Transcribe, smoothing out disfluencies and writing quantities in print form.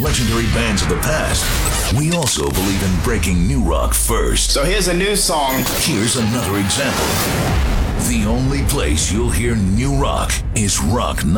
legendary bands of the past, we also believe in breaking new rock first. So here's a new song. Here's another example. The only place you'll hear new rock is Rock